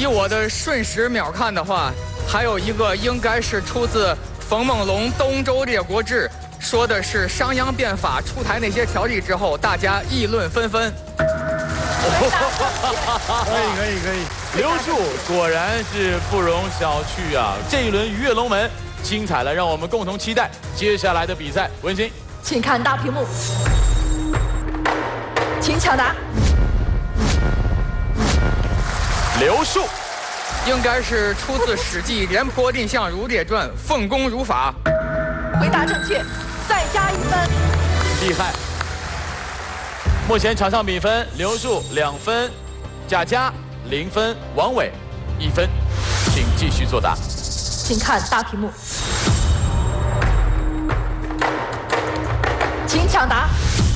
我的瞬时秒看的话，还有一个应该是出自冯梦龙《东周列国志》，说的是商鞅变法出台那些条例之后，大家议论纷纷。 可以。 刘树果然是不容小觑啊！这一轮鱼跃龙门，精彩了，让我们共同期待接下来的比赛。文心， 请看大屏幕，请抢答。 刘树。 应该是出自《史记·廉颇蔺相如列传》，奉公如法。 回答正确，再加1分。 厉害！目前场上比分：刘树2分，贾佳0分，王伟1分。请继续作答。 请看大屏幕，请抢答。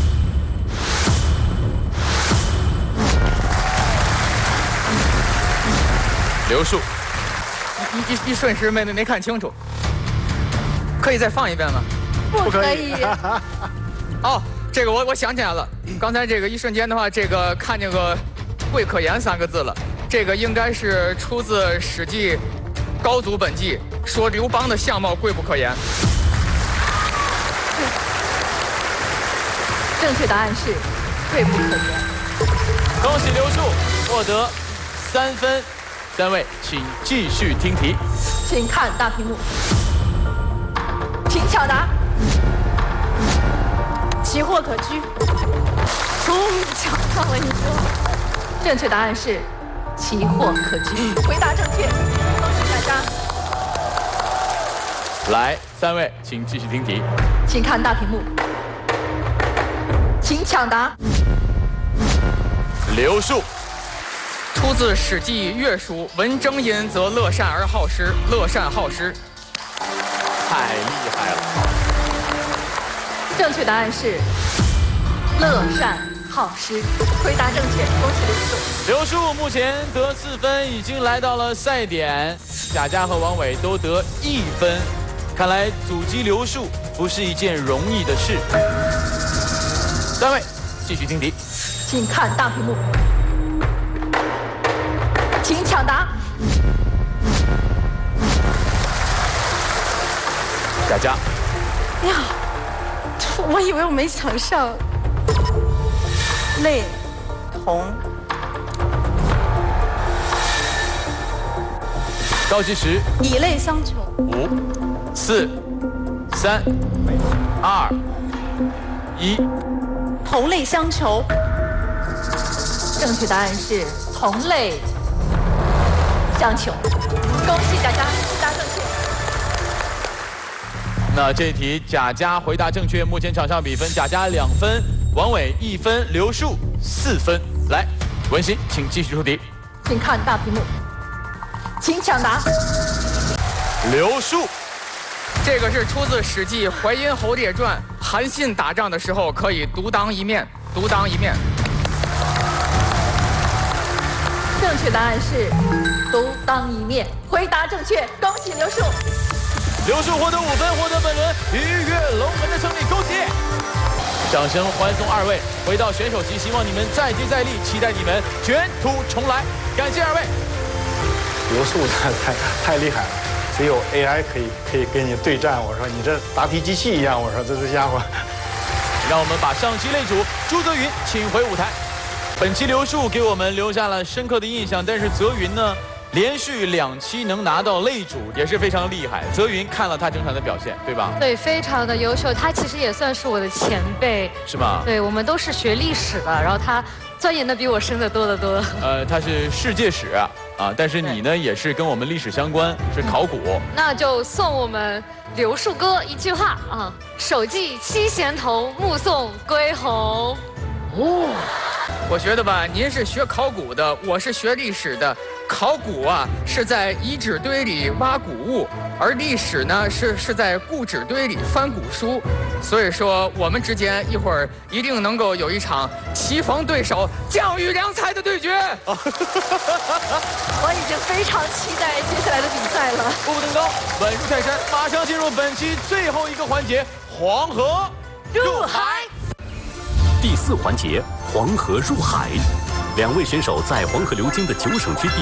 刘树， 一瞬时没看清楚，可以再放一遍吗？ 不可以。 哦，这个我想起来了，刚才这个一瞬间的话，这个看见个“贵可言”3个字了，这个应该是出自《史记·高祖本纪》，说刘邦的相貌贵不可言。 正确答案是贵不可言。 恭喜刘树获得3分。 3位，请继续听题。 请看大屏幕，请抢答。奇货可居，终于抢到了一个。正确答案是奇货可居。回答正确，恭喜大家。 来，3位，请继续听题。 请看大屏幕，请抢答。 刘树。 出自《史记·乐书》，闻征音则乐善而好施，乐善好施。 太厉害了！ 正确答案是乐善好施。回答正确，恭喜刘树。 刘树目前得4分，已经来到了赛点。贾佳和王伟都得1分，看来阻击刘树不是一件容易的事。3位，继续听题。 请看大屏幕。 请抢答。 贾佳， 呀，我以为我没抢上。类同。 倒计时以类相求。 5、4、3、2、1。 同类相求。 正确答案是同类。 相求，恭喜贾佳回答正确。 那这题贾佳回答正确，目前场上比分：贾佳2分，王伟1分，刘树4分。来，文心，请继续出题。 请看大屏幕，请抢答。 刘树， 这个是出自《史记·淮阴侯列传》，韩信打仗的时候可以独当一面，独当一面。 正确答案是独当一面。回答正确，恭喜刘树。 刘树获得5分，获得本轮鱼跃龙门的胜利，恭喜！掌声欢送2位回到选手席，希望你们再接再厉，期待你们卷土重来。感谢2位。 刘树太厉害了，只有 AI 可以跟你对战。我说你这答题机器一样，我说这家伙。 让我们把上期擂主朱泽云请回舞台。 本期刘树给我们留下了深刻的印象，但是泽云呢，连续2期能拿到擂主也是非常厉害。泽云看了他整场的表现，对吧？ 对，非常的优秀。他其实也算是我的前辈， 是吗？ 对，我们都是学历史的，然后他钻研的比我深得多得多。 他是世界史啊，但是你呢也是跟我们历史相关，是考古。 那就送我们刘树哥一句话啊：手记七贤童，目送归鸿。 哦。 我觉得吧，您是学考古的，我是学历史的。考古啊是在遗址堆里挖古物，而历史呢是在故纸堆里翻古书。所以说，我们之间一会儿一定能够有一场棋逢对手、将遇良才的对决。 我已经非常期待接下来的比赛了。 步步登高，稳如泰山，马上进入本期最后一个环节——黄河入海。 第4环节，黄河入海，2位选手在黄河流经的9省区地。